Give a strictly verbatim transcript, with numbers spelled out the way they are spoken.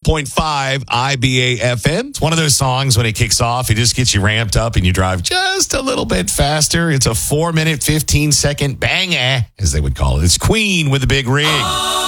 point five I B A F M. It's one of those songs when it kicks off, it just gets you ramped up and you drive just a little bit faster. It's a four minute, fifteen second banger, as they would call it. It's Queen with a big ring.